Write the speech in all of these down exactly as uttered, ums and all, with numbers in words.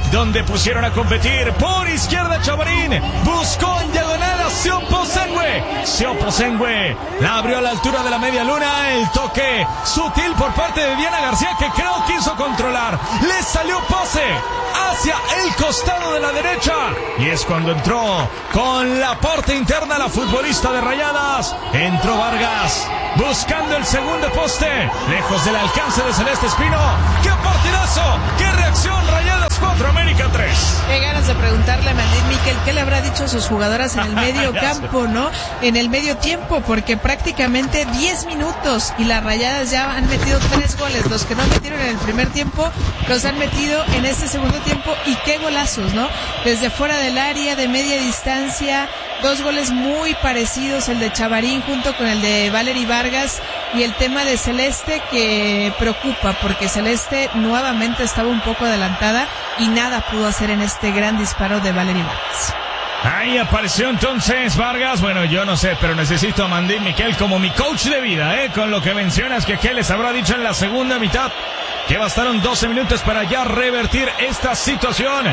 donde pusieron a competir por izquierda Chavarín, buscó en diagonal a Siopo Sengue, Siopo Sengue la abrió a la altura de la media luna, el toque sutil por parte de Diana García que creo quiso controlar, le salió pase hacia el costado de la derecha y es cuando entró con la parte interna la futbolista de Rayadas, entró Vargas buscando el segundo poste, lejos del alcance de Celeste Espino. ¡Qué partidazo! ¡Qué reacción! Rayadas cuatro, América tres. Qué ganas de preguntarle a Mandín Miquel qué le habrá dicho a sus jugadoras en el medio campo, ¿no? En el medio tiempo, porque prácticamente diez minutos y las Rayadas ya han metido tres goles. Los que no metieron en el primer tiempo los han metido en este segundo tiempo y qué golazos, ¿no? Desde fuera del área, de media distancia, dos goles muy parecidos, el de Chavarín junto con el de Valery Vargas, y el tema de Celeste que preocupa porque Celeste nuevamente estaba un poco adelantada y nada pudo hacer en este gran disparo de Valery Vargas. Ahí apareció entonces Vargas. Bueno, yo no sé, pero necesito a Mandín Miquel como mi coach de vida, ¿eh? Con lo que mencionas, que qué les habrá dicho en la segunda mitad, que bastaron doce minutos para ya revertir esta situación.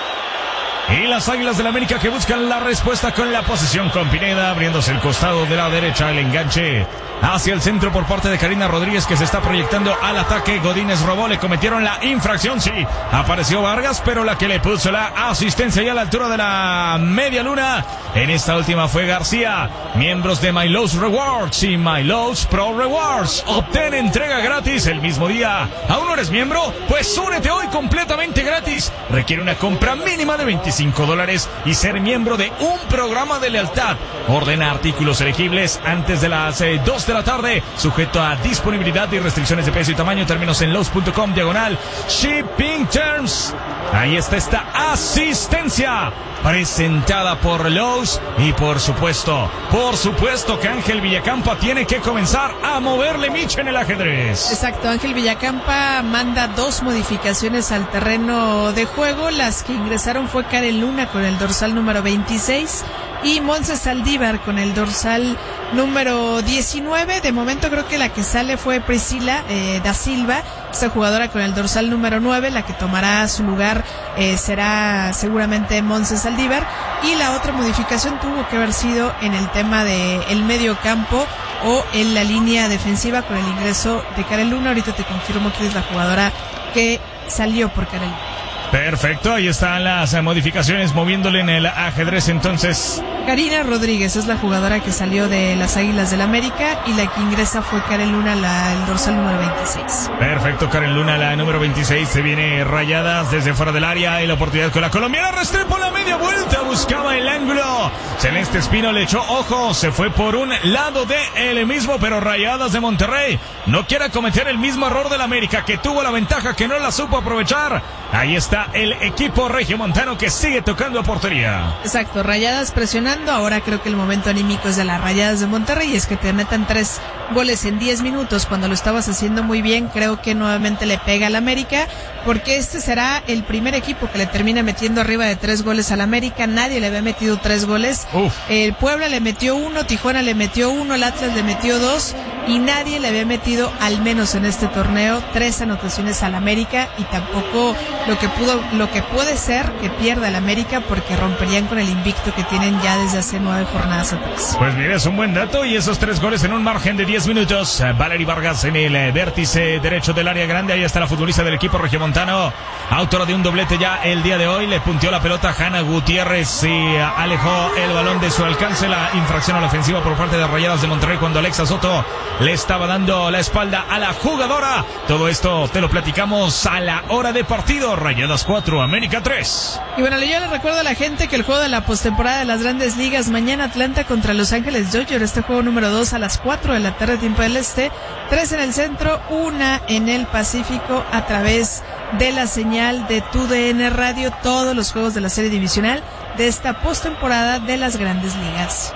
Y las Águilas del América que buscan la respuesta con la posesión con Pineda, abriéndose el costado de la derecha, el enganche hacia el centro por parte de Karina Rodríguez que se está proyectando al ataque. Godínez robó, le cometieron la infracción, sí, apareció Vargas, pero la que le puso la asistencia ya a la altura de la media luna en esta última fue García. Miembros de My Lowe's Rewards y My Lowe's Pro Rewards, obtén entrega gratis el mismo día. ¿Aún no eres miembro? Pues únete hoy completamente gratis. Requiere una compra mínima de veinticinco dólares y ser miembro de un programa de lealtad. Ordena artículos elegibles antes de las eh, dos de la tarde, sujeto a disponibilidad y restricciones de peso y tamaño. Términos en Lowe's punto com diagonal shipping terms. Ahí está esta asistencia presentada por Lowe's y por supuesto, por supuesto que Ángel Villacampa tiene que comenzar a moverle micha en el ajedrez. Exacto, Ángel Villacampa manda dos modificaciones al terreno de juego. Las que ingresaron fue Karen Luna con el dorsal número veintiséis y Montse Saldívar con el dorsal número diecinueve. De momento creo que la que sale fue Priscila eh, da Silva, esta jugadora con el dorsal número nueve. La que tomará su lugar eh, será seguramente Montse Saldívar. Y la otra modificación tuvo que haber sido en el tema de el medio campo o en la línea defensiva con el ingreso de Karen Luna. Ahorita te confirmo que es la jugadora que salió por Karen Luna. Perfecto, ahí están las modificaciones moviéndole en el ajedrez entonces. Karina Rodríguez es la jugadora que salió de las Águilas del América y la que ingresa fue Karen Luna, la, el dorsal número veintiséis. Perfecto, Karen Luna, la número veintiséis, se viene Rayadas desde fuera del área y la oportunidad con la colombiana. Restrepo la media vuelta, buscaba el ángulo. Celeste Espino le echó ojo, se fue por un lado de él mismo, pero Rayadas de Monterrey no quiere cometer el mismo error del América, que tuvo la ventaja, que no la supo aprovechar. Ahí está el equipo regiomontano que sigue tocando a portería. Exacto, Rayadas presionando. Ahora creo que el momento anímico es de las Rayadas de Monterrey, es que te metan tres goles en diez minutos cuando lo estabas haciendo muy bien. Creo que nuevamente le pega al América, porque este será el primer equipo que le termina metiendo arriba de tres goles al América. Nadie le había metido tres goles. Uf. El Puebla le metió uno, Tijuana le metió uno, el Atlas le metió dos y nadie le había metido, al menos en este torneo, tres anotaciones al América. Y tampoco lo que pudo, lo que puede ser que pierda el América, porque romperían con el invicto que tienen ya desde hace nueve jornadas atrás. Pues mira, es un buen dato, y esos tres goles en un margen de diez minutos. Valery Vargas en el vértice derecho del área grande. Ahí está la futbolista del equipo regiomontano, autora de un doblete ya el día de hoy. Le punteó la pelota a Hanna Gutiérrez y alejó el balón de su alcance. La infracción a la ofensiva por parte de Rayadas de Monterrey cuando Alexa Soto le estaba dando la espalda a la jugadora. Todo esto te lo platicamos a la hora de partido. Rayadas cuatro, América tres. Y bueno, yo le recuerdo a la gente que el juego de la postemporada de las Grandes Ligas, mañana Atlanta contra Los Ángeles Dodgers, este juego número dos a las cuatro de la tarde, tiempo del este, tres en el centro, una en el Pacífico, a través de la señal de Tu D N Radio, todos los juegos de la serie divisional de esta postemporada de las Grandes Ligas.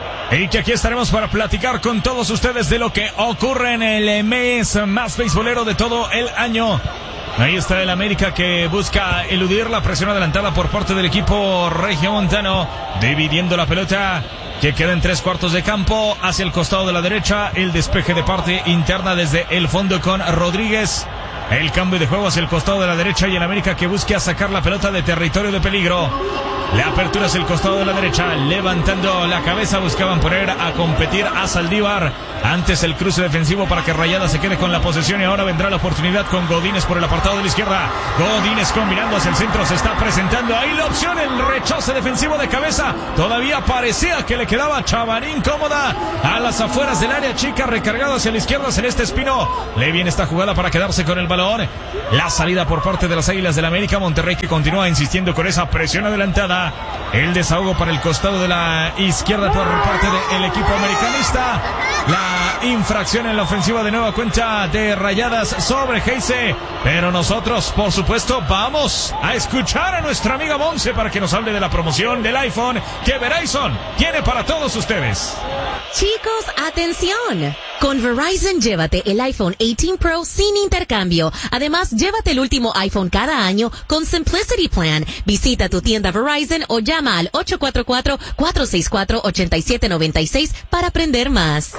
Y que aquí estaremos para platicar con todos ustedes de lo que ocurre en el mes más beisbolero de todo el año. Ahí está el América que busca eludir la presión adelantada por parte del equipo regiomontano, dividiendo la pelota que queda en tres cuartos de campo hacia el costado de la derecha. El despeje de parte interna desde el fondo con Rodríguez. El cambio de juego hacia el costado de la derecha y el América que busca sacar la pelota de territorio de peligro. La apertura hacia el costado de la derecha, levantando la cabeza, buscaban poner a competir a Saldívar. Antes el cruce defensivo para que Rayadas se quede con la posesión y ahora vendrá la oportunidad con Godínez por el apartado de la izquierda. Godínez combinando hacia el centro, se está presentando ahí la opción, el rechace defensivo de cabeza. Todavía parecía que le quedaba Chavarín cómoda a las afueras del área chica, recargado hacia la izquierda Celeste Espino. Le viene esta jugada para quedarse con el balón. La salida por parte de las Águilas del América. Monterrey que continúa insistiendo con esa presión adelantada. El desahogo para el costado de la izquierda por parte del equipo americanista. La infracción en la ofensiva de nueva cuenta de Rayadas sobre Heise. Pero nosotros, por supuesto, vamos a escuchar a nuestra amiga Monse para que nos hable de la promoción del iPhone que Verizon tiene para todos ustedes. Chicos, atención. Con Verizon, llévate el iPhone dieciocho Pro sin intercambio. Además, llévate el último iPhone cada año con Simplicity Plan. Visita tu tienda Verizon o llama al ocho cuatro cuatro, cuatro seis cuatro, ocho siete nueve seis para aprender más.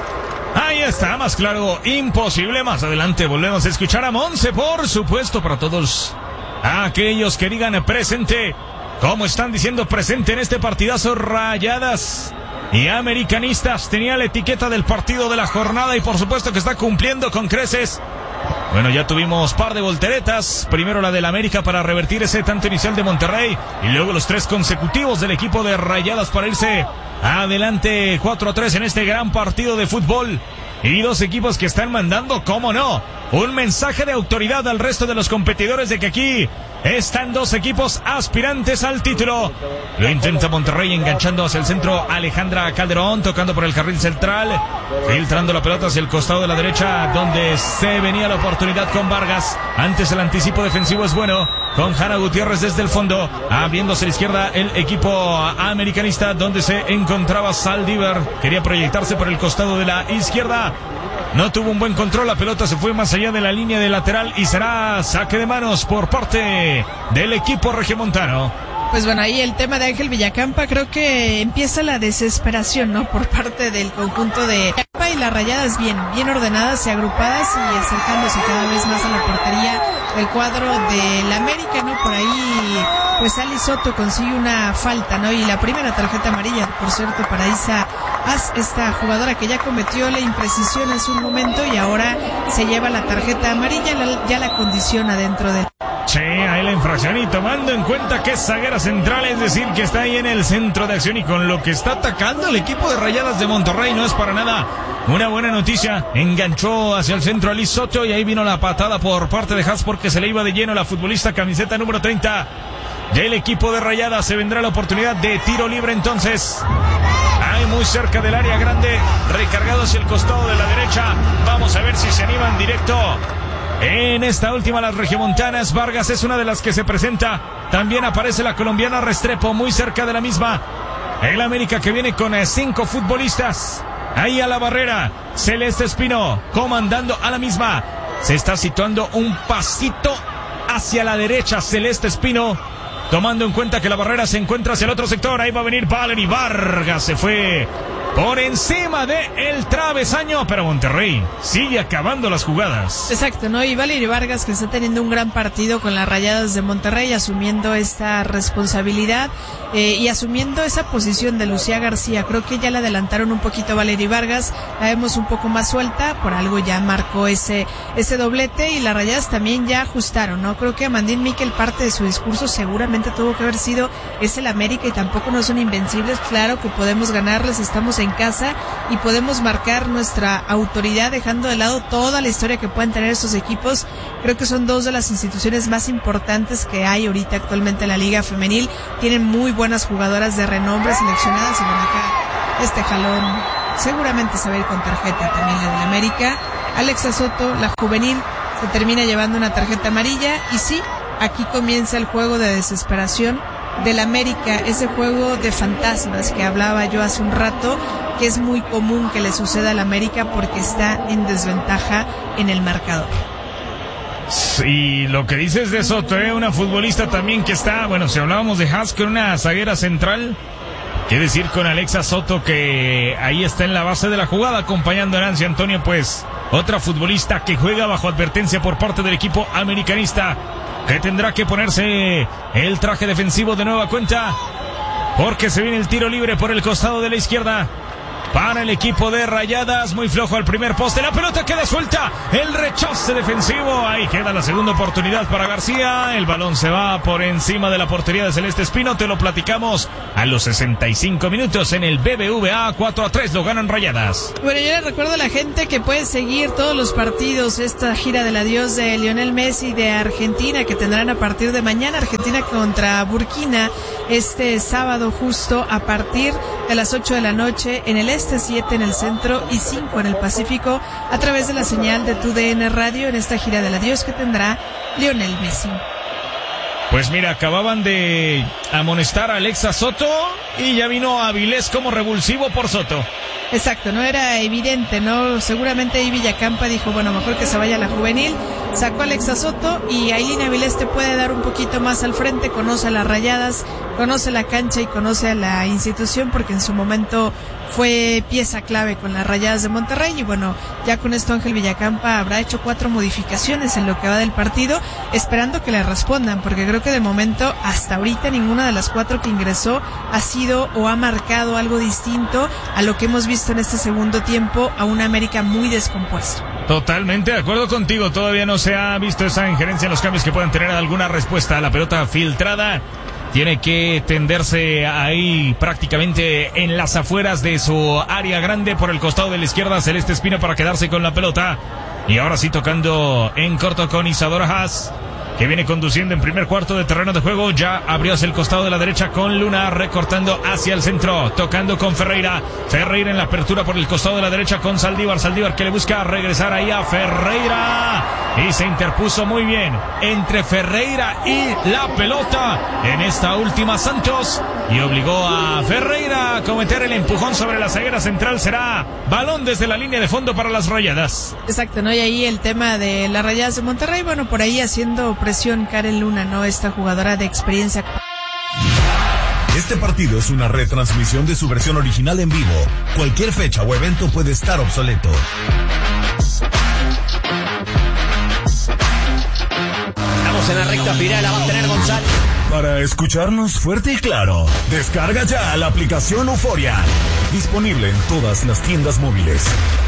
Ahí está, más claro, imposible. Más adelante volvemos a escuchar a Monse, por supuesto, para todos aquellos que digan presente. Como están diciendo presente en este partidazo, Rayadas y Americanistas. Tenía la etiqueta del partido de la jornada y por supuesto que está cumpliendo con creces. Bueno, ya tuvimos par de volteretas. Primero la del América para revertir ese tanto inicial de Monterrey y luego los tres consecutivos del equipo de Rayadas para irse adelante cuatro a tres en este gran partido de fútbol. Y dos equipos que están mandando, cómo no, un mensaje de autoridad al resto de los competidores de que aquí están dos equipos aspirantes al título. Lo intenta Monterrey enganchando hacia el centro Alejandra Calderón, tocando por el carril central, filtrando la pelota hacia el costado de la derecha donde se venía la oportunidad con Vargas. Antes el anticipo defensivo es bueno con Hanna Gutiérrez desde el fondo, abriéndose a la izquierda el equipo americanista donde se encontraba Saldívar. Quería proyectarse por el costado de la izquierda. No tuvo un buen control, la pelota se fue más allá de la línea de lateral y será saque de manos por parte del equipo regiomontano. Pues bueno, ahí el tema de Ángel Villacampa, creo que empieza la desesperación, ¿no? Por parte del conjunto de Villacampa y las Rayadas bien, bien ordenadas y agrupadas y acercándose cada vez más a la portería del cuadro del América, ¿no? Por ahí, pues Ali Soto consigue una falta, ¿no? Y la primera tarjeta amarilla, por cierto, para Isa As, esta jugadora que ya cometió la imprecisión en su momento y ahora se lleva la tarjeta amarilla, la, ya la condiciona dentro del... Sí, ahí la infracción y tomando en cuenta que es zaguera central, es decir, que está ahí en el centro de acción y con lo que está atacando el equipo de Rayadas de Monterrey no es para nada una buena noticia. Enganchó hacia el centro Ali Soto y ahí vino la patada por parte de Haas porque se le iba de lleno la futbolista camiseta número treinta del equipo de Rayadas. Se vendrá la oportunidad de tiro libre entonces. Ahí muy cerca del área grande, recargado hacia el costado de la derecha. Vamos a ver si se animan directo. En esta última, las regiomontanas. Vargas es una de las que se presenta. También aparece la colombiana Restrepo muy cerca de la misma. El América que viene con cinco futbolistas. Ahí a la barrera, Celeste Espino comandando a la misma. Se está situando un pasito hacia la derecha Celeste Espino, tomando en cuenta que la barrera se encuentra hacia el otro sector. Ahí va a venir Valery Vargas. Se fue por encima de el travesaño, pero Monterrey sigue acabando las jugadas. Exacto, ¿no? Y Valery Vargas, que está teniendo un gran partido con las Rayadas de Monterrey, asumiendo esta responsabilidad eh, y asumiendo esa posición de Lucía García. Creo que ya le adelantaron un poquito a Valery Vargas, la vemos un poco más suelta, por algo ya marcó ese ese doblete y las Rayadas también ya ajustaron, ¿no? Creo que Amandín Miquel, parte de su discurso seguramente tuvo que haber sido es el América y tampoco no son invencibles, claro que podemos ganarles, estamos en casa y podemos marcar nuestra autoridad dejando de lado toda la historia que pueden tener estos equipos. Creo que son dos de las instituciones más importantes que hay ahorita actualmente en la Liga Femenil. Tienen muy buenas jugadoras de renombre seleccionadas y bueno, acá este jalón seguramente se va a ir con tarjeta también la del América. Alexa Soto, la juvenil, se termina llevando una tarjeta amarilla y sí, aquí comienza el juego de desesperación del América, ese juego de fantasmas que hablaba yo hace un rato, que es muy común que le suceda al América porque está en desventaja en el marcador. Sí, lo que dices de Soto, ¿eh? Una futbolista también que está, bueno, si hablábamos de Haas, que una zaguera central, ¿Qué decir con Alexa Soto, que ahí está en la base de la jugada acompañando a Nancy Antonio? Pues otra futbolista que juega bajo advertencia por parte del equipo americanista, que tendrá que ponerse el traje defensivo de nueva cuenta, porque se viene el tiro libre por el costado de la izquierda para el equipo de Rayadas. Muy flojo al primer poste, la pelota queda suelta, el rechace defensivo, ahí queda la segunda oportunidad para García. El balón se va por encima de la portería de Celeste Espino. Te lo platicamos a los sesenta y cinco minutos en el B B V A. Cuatro a tres lo ganan Rayadas. Bueno, yo les recuerdo a la gente que puede seguir todos los partidos, esta gira del adiós de Lionel Messi de Argentina, que tendrán a partir de mañana. Argentina contra Burkina este sábado, justo a partir de las ocho de la noche en el este, siete en el centro y cinco en el Pacífico, a través de la señal de Tu D N Radio, en esta gira del adiós que tendrá Lionel Messi. Pues mira, acababan de amonestar a Alexa Soto y ya vino Avilés como revulsivo por Soto. Exacto, no era evidente, ¿no? Seguramente ahí Villacampa dijo, bueno, mejor que se vaya a la juvenil. Sacó a Alexa Soto y Ailín Avilés te puede dar un poquito más al frente, conoce a las Rayadas, conoce la cancha y conoce a la institución, porque en su momento fue pieza clave con las Rayadas de Monterrey. Y bueno, ya con esto Ángel Villacampa habrá hecho cuatro modificaciones en lo que va del partido, esperando que le respondan, porque creo que de momento, hasta ahorita, ninguna de las cuatro que ingresó ha sido o ha marcado algo distinto a lo que hemos visto en este segundo tiempo, a una América muy descompuesto. Totalmente de acuerdo contigo, todavía no se ha visto esa injerencia en los cambios que puedan tener alguna respuesta a la pelota filtrada. Tiene que tenderse ahí prácticamente en las afueras de su área grande por el costado de la izquierda Celeste Espino para quedarse con la pelota. Y ahora sí tocando en corto con Isadora Haas, que viene conduciendo en primer cuarto de terreno de juego. Ya abrió hacia el costado de la derecha con Luna, recortando hacia el centro, tocando con Ferreira. Ferreira en la apertura por el costado de la derecha con Saldívar. Saldívar que le busca regresar ahí a Ferreira. Y se interpuso muy bien entre Ferreira y la pelota en esta última Santos. Y obligó a Ferreira a cometer el empujón sobre la zaguera central. Será balón desde la línea de fondo para las Rayadas. Exacto, ¿no? Y ahí el tema de las Rayadas de Monterrey, bueno, por ahí haciendo presión Karen Luna, ¿no? Esta jugadora de experiencia. Este partido es una retransmisión de su versión original en vivo. Cualquier fecha o evento puede estar obsoleto. Estamos en la recta final, la va a tener González. Para escucharnos fuerte y claro, descarga ya la aplicación Euforia. Disponible en todas las tiendas móviles.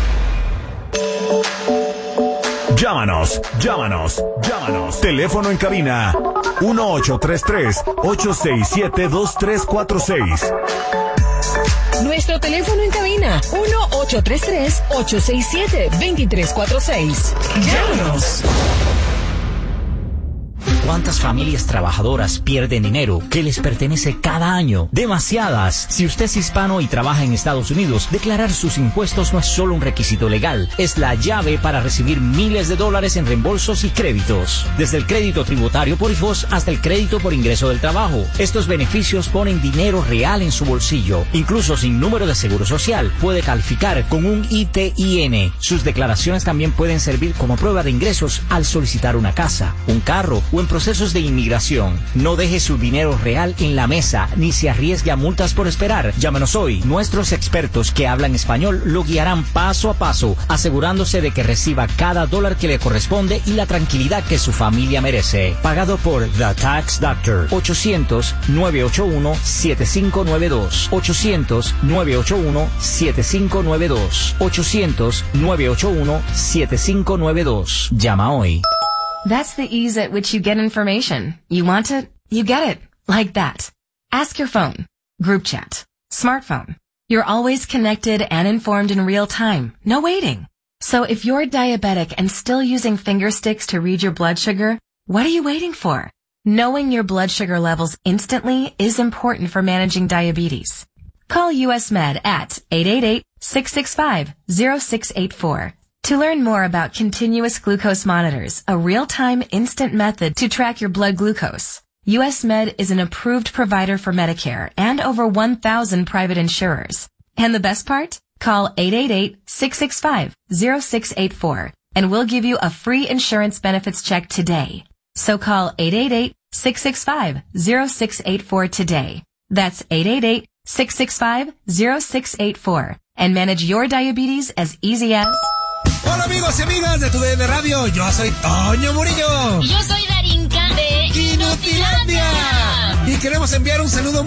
Llámanos, llámanos, llámanos. Teléfono en cabina uno ocho tres tres, ocho seis siete, dos tres cuatro seis. Nuestro teléfono en cabina uno ocho tres tres, ocho seis siete, dos tres cuatro seis. Llámanos. ¿Cuántas familias trabajadoras pierden dinero que les pertenece cada año? Demasiadas. Si usted es hispano y trabaja en Estados Unidos, declarar sus impuestos no es solo un requisito legal, es la llave para recibir miles de dólares en reembolsos y créditos. Desde el crédito tributario por I F O S hasta el crédito por ingreso del trabajo. Estos beneficios ponen dinero real en su bolsillo. Incluso sin número de seguro social, puede calificar con un I T I N. Sus declaraciones también pueden servir como prueba de ingresos al solicitar una casa, un carro o en procesos de inmigración. No deje su dinero real en la mesa, ni se arriesgue a multas por esperar. Llámenos hoy. Nuestros expertos que hablan español lo guiarán paso a paso, asegurándose de que reciba cada dólar que le corresponde y la tranquilidad que su familia merece. Pagado por The Tax Doctor. ochocientos, nueve ocho uno, siete cinco nueve dos. ochocientos, nueve ocho uno, siete cinco nueve dos. ochocientos, nueve ocho uno, siete cinco nueve dos. Llama hoy. That's the ease at which you get information. You want it, you get it. Like that. Ask your phone. Group chat. Smartphone. You're always connected and informed in real time. No waiting. So if you're diabetic and still using finger sticks to read your blood sugar, what are you waiting for? Knowing your blood sugar levels instantly is important for managing diabetes. Call U S Med at eight eight eight, six six five, zero six eight four. To learn more about continuous glucose monitors, a real-time instant method to track your blood glucose, U S Med is an approved provider for Medicare and over one thousand private insurers. And the best part? Call eight eight eight, six six five, zero six eight four and we'll give you a free insurance benefits check today. So call eight eight eight, six six five, zero six eight four today. That's eight eight eight, six six five, zero six eight four and manage your diabetes as easy as... Hola amigos y amigas de Tu D N Radio, yo soy Toño Murillo. Y yo soy Darinka de Inutilandia. Y queremos enviar un saludo muy